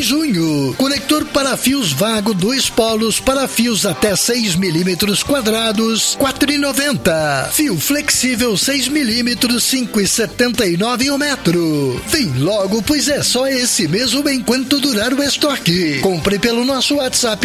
junho. Conector para fios Vago 2 polos para fios até 6 milímetros quadrados, 4,90. Fio flexível 6 milímetros, 5,79 o metro. Vem logo, pois é só esse mesmo enquanto durar o estoque. Compre pelo nosso WhatsApp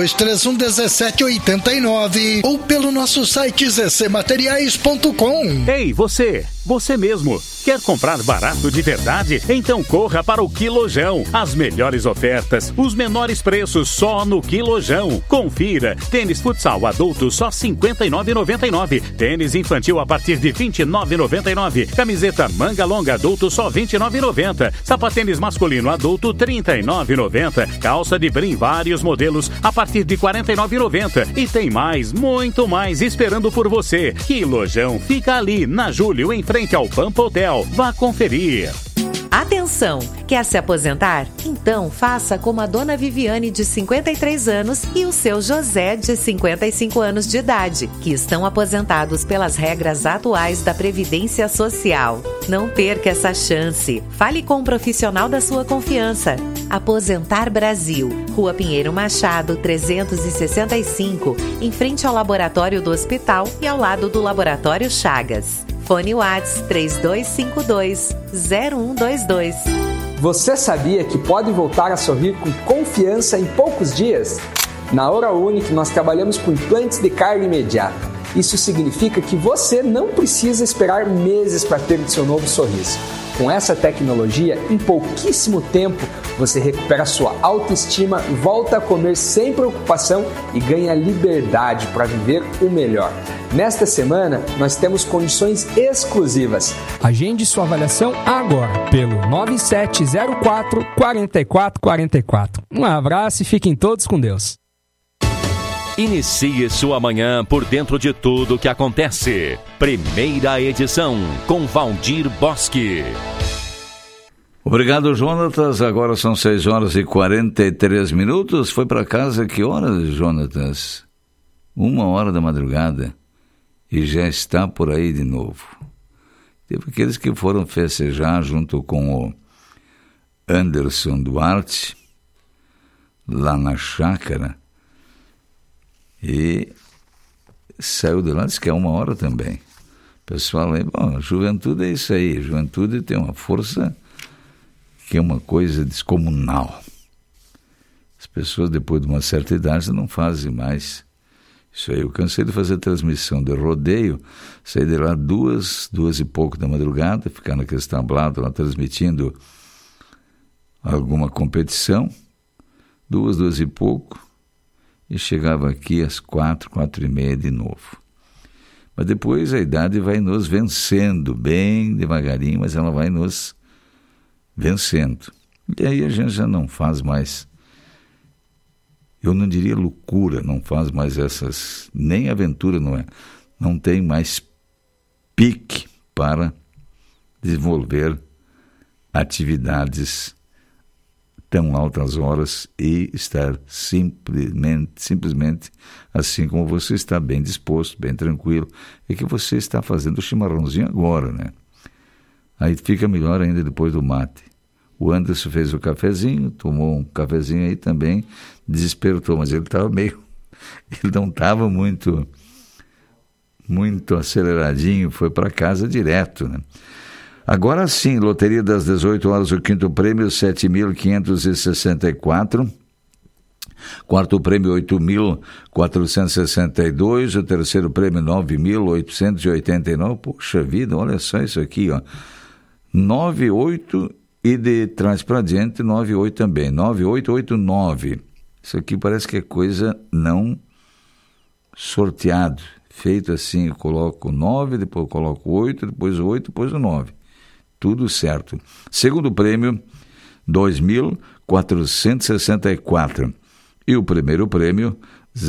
3231-1789 ou pelo nosso site zcmateriais.com. Ei, você mesmo. Quer comprar barato de verdade? Então corra para o Quilojão. As melhores ofertas, os menores preços só no Quilojão. Confira. Tênis futsal adulto só R$ 59,99. Tênis infantil a partir de R$ 29,99. Camiseta manga longa adulto só R$ 29,90. Sapatênis masculino adulto R$ 39,90. Calça de brim vários modelos a partir de R$ 49,90. E tem mais, muito mais esperando por você. Quilojão fica ali na Júlio, em frente ao Pampa Hotel. Vá conferir. Atenção! Quer se aposentar? Então faça como a dona Viviane, de 53 anos, e o seu José, de 55 anos de idade, que estão aposentados pelas regras atuais da Previdência Social. Não perca essa chance. Fale com um profissional da sua confiança. Aposentar Brasil, Rua Pinheiro Machado, 365, em frente ao laboratório do hospital e ao lado do Laboratório Chagas. Fone Whats 3252-0122. Você sabia que pode voltar a sorrir com confiança em poucos dias? Na Hora Unique nós trabalhamos com implantes de carne imediata. Isso significa que você não precisa esperar meses para ter o seu novo sorriso. Com essa tecnologia, em pouquíssimo tempo, você recupera sua autoestima, volta a comer sem preocupação e ganha liberdade para viver o melhor. Nesta semana, nós temos condições exclusivas. Agende sua avaliação agora pelo 9704-4444. Um abraço e fiquem todos com Deus. Inicie sua manhã por dentro de tudo que acontece. Primeira edição, com Valdir Bosque. Obrigado, Jonatas. Agora são 6h43. Foi para casa que horas, Jonatas? 1h da madrugada. E já está por aí de novo. Teve aqueles que foram festejar junto com o Anderson Duarte, lá na chácara, e saiu de lá, disse que é 1h também. O pessoal aí, bom, juventude é isso aí, juventude tem uma força que é uma coisa descomunal. As pessoas, depois de uma certa idade, não fazem mais isso aí. Eu cansei de fazer transmissão de rodeio, saí de lá 2 e pouco da madrugada, ficar naquele tablado lá transmitindo alguma competição, 2 e pouco, e chegava aqui às 4h30 de novo. Mas depois a idade vai nos vencendo, bem devagarinho, mas ela vai nos vencendo. E aí a gente já não faz mais, eu não diria loucura, não faz mais essas, nem aventura, não tem mais pique para desenvolver atividades tão altas horas e estar simplesmente assim como você está, bem disposto, bem tranquilo. É que você está fazendo o chimarrãozinho agora, né? Aí fica melhor ainda depois do mate. O Anderson fez o cafezinho, tomou um cafezinho aí também, despertou, mas ele estava ele não estava muito aceleradinho, foi para casa direto, né? Agora sim, loteria das 18 horas, o quinto prêmio, 7.564. Quarto prêmio, 8.462. O terceiro prêmio, 9.889. Poxa vida, olha só isso aqui, ó. 98 e de trás para diante, 98 também. 9889. Isso aqui parece que é coisa não sorteado. Feito assim, eu coloco 9, depois eu coloco 8, depois o 8, depois o 9. Tudo certo. Segundo prêmio, 2.464. E o primeiro prêmio,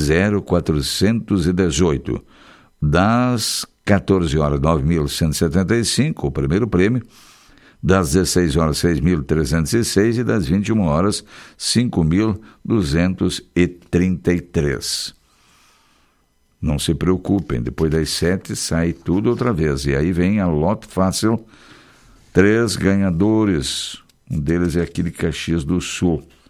0.418. Das 14 horas, 9.175, o primeiro prêmio. Das 16 horas, 6.306. E das 21 horas, 5.233. Não se preocupem, depois das 7 sai tudo outra vez. E aí vem a Loto Fácil. 3 ganhadores, um deles é aqui de Caxias do Sul,